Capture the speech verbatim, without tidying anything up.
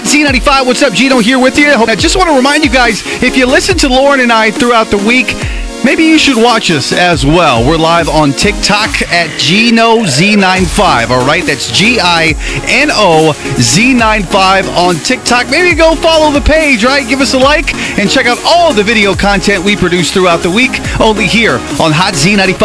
Hot Z ninety-five. What's up, Gino here with you. I just want to remind you guys, if you listen to Lauren and I throughout the week, maybe you should watch us as well. We're live on TikTok at Gino Z ninety-five. All right, that's G I N O Z ninety-five on TikTok. Maybe go follow the page, right? Give us a like and check out all the video content we produce throughout the week, only here on Hot Z ninety-five.